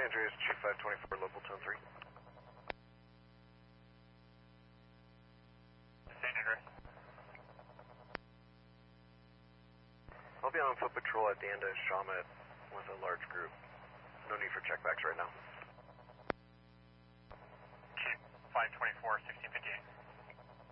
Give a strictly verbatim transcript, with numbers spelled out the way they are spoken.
Andreas, Chief five twenty-four, local tone three. San Andreas. I'll be on foot patrol at the end of Shawmut with a large group. No need for checkbacks right now. Chief five twenty-four, sixteen fifty-eight.